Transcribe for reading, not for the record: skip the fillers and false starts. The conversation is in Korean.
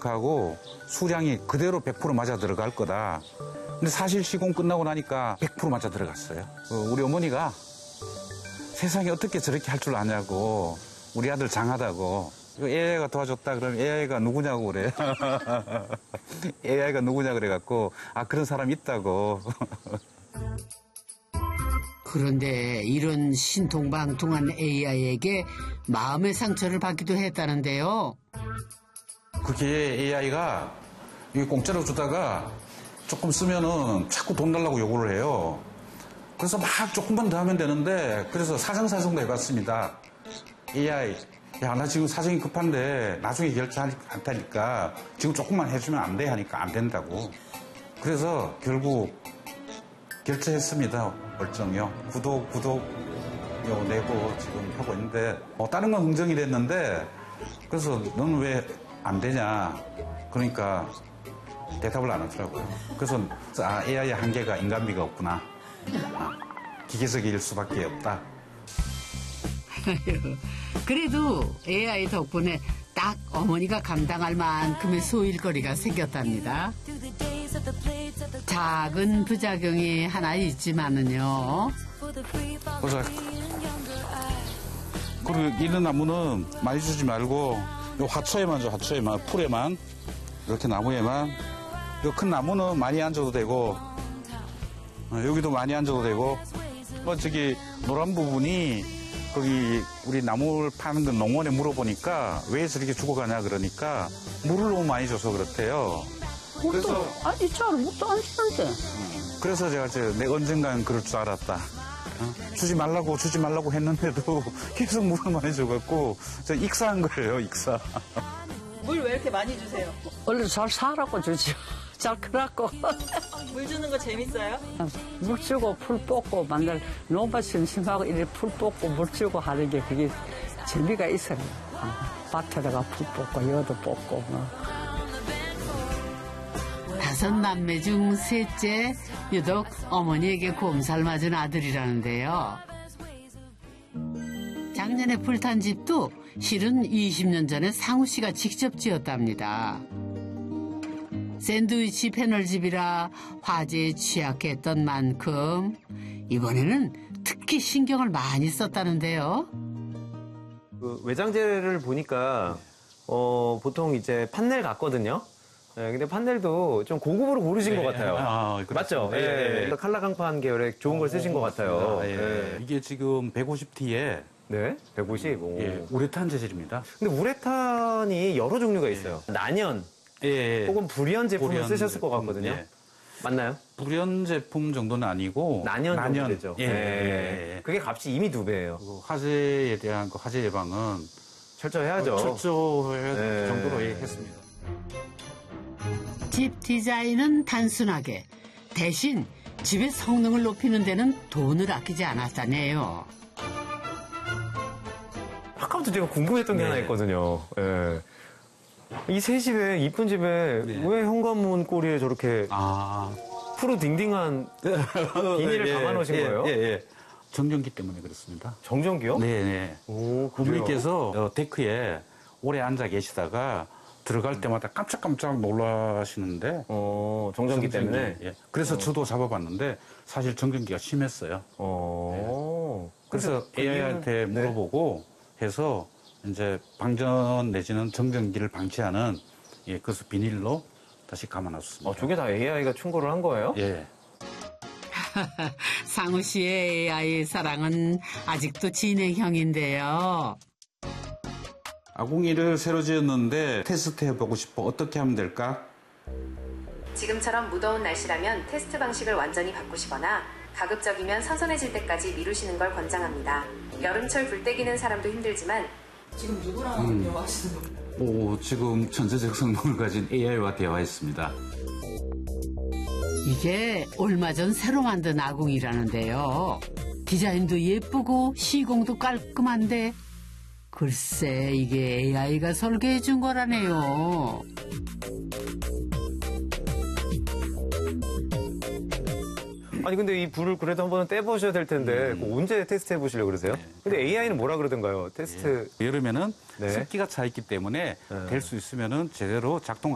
생각하고 수량이 그대로 100% 맞아 들어갈 거다. 근데 사실 시공 끝나고 나니까 100% 맞아 들어갔어요. 우리 어머니가 세상에 어떻게 저렇게 할 줄 아냐고, 우리 아들 장하다고. AI가 도와줬다 그러면 AI가 누구냐고 그래. AI가 누구냐 그래갖고, 아, 그런 사람 있다고. 그런데 이런 신통방통한 AI에게 마음의 상처를 받기도 했다는데요. 그게 AI가 공짜로 주다가 조금 쓰면은 자꾸 돈 달라고 요구를 해요. 그래서 막 조금만 더 하면 되는데, 그래서 사정사정도 해봤습니다. AI, 야, 나 지금 사정이 급한데 나중에 결제한다니까 지금 조금만 해주면 안 돼 하니까 안 된다고. 그래서 결국 결제했습니다. 멀쩡히요. 구독 내고 지금 하고 있는데, 다른 건 흥정이 됐는데, 그래서 너는 왜 안 되냐. 그러니까 대답을 안 하더라고요. 그래서 AI의 한계가 인간미가 없구나. 기계적일 수밖에 없다. 그래도 AI 덕분에 딱 어머니가 감당할 만큼의 소일거리가 생겼답니다. 작은 부작용이 하나 있지만은요. 보자. 그리고 이런 나무는 많이 주지 말고 요 화초에만 줘. 화초에만, 풀에만, 이렇게 나무에만. 요 큰 나무는 많이 안 줘도 되고, 여기도 많이 안 줘도 되고. 저기 노란 부분이 거기 우리 나무를 파는 그 농원에 물어보니까 왜 저렇게 죽어가냐 그러니까 물을 너무 많이 줘서 그렇대요. 그래서 아니 잘 못도 안 쓰는데. 그래서 제가 내가 언젠간 그럴 줄 알았다. 주지 말라고 했는데도 계속 물을 많이 줘갖고 익사한 거예요, 익사. 물 왜 이렇게 많이 주세요? 원래 잘 살라고 주죠. 잘 크라고. 물 주는 거 재밌어요? 물 주고 풀 뽑고 맨날 농사 심심하고 이렇게 풀 뽑고 물 주고 하는 게 그게 재미가 있어요. 밭에다가 풀 뽑고 여도 뽑고. 다섯 남매 중 셋째, 유독 어머니에게 곰살 맞은 아들이라는데요. 작년에 불탄 집도 실은 20년 전에 상우 씨가 직접 지었답니다. 샌드위치 패널집이라 화재에 취약했던 만큼 이번에는 특히 신경을 많이 썼다는데요. 그 외장재를 보니까 보통 이제 판넬 같거든요. 네, 근데 판넬도 좀 고급으로 고르신 것 같아요. 맞죠? 예. 칼라 강판 계열의 좋은 걸 쓰신 것 같아요. 예. 이게 지금 150T에 네, 150. 예, 우레탄 재질입니다. 근데 우레탄이 여러 종류가 있어요. 난연, 혹은 불연 제품을 쓰셨을 것 같거든요. 예. 맞나요? 불연 제품 정도는 아니고 난연 정도 되죠. 예. 그게 값이 이미 2배예요. 화재에 대한 그 화재 예방은 철저해야죠. 철저할 정도로 했습니다. 집 디자인은 단순하게, 대신 집의 성능을 높이는 데는 돈을 아끼지 않았다네요. 아까부터 제가 궁금했던 게 하나 있거든요. 예. 이 새 집에, 이쁜 집에 왜 현관문 꼬리에 저렇게 푸르 딩딩한 비닐을 감아놓으신 거예요? 정전기 때문에 그렇습니다. 정전기요? 네네. 오, 부모님께서 데크에 오래 앉아 계시다가 들어갈 때마다 깜짝깜짝 놀라시는데. 정전기 때문에? 예. 그래서 저도 잡아봤는데 사실 정전기가 심했어요. 그래서 AI한테 물어보고 해서 이제 방전 내지는 정전기를 방치하는 그래서 비닐로 다시 감아놨습니다. 저게 다 AI가 충고를 한 거예요? 예. 상우 씨의 AI 사랑은 아직도 진행형인데요. 아궁이를 새로 지었는데 테스트 해보고 싶어. 어떻게 하면 될까? 지금처럼 무더운 날씨라면 테스트 방식을 완전히 바꾸시거나 가급적이면 선선해질 때까지 미루시는 걸 권장합니다. 여름철 불 떼기는 사람도 힘들지만 지금 누구랑 대화하시는 거예요? 지금 천재적 성능을 가진 AI와 대화했습니다. 이게 얼마 전 새로 만든 아궁이라는데요. 디자인도 예쁘고 시공도 깔끔한데 글쎄 이게 AI가 설계해 준 거라네요. 아니 근데 이 불을 그래도 한번 떼보셔야 될 텐데 언제 테스트 해보시려고 그러세요? 근데 AI는 뭐라 그러던가요? 테스트 여름에는 습기가 차 있기 때문에 될 수 있으면은 제대로 작동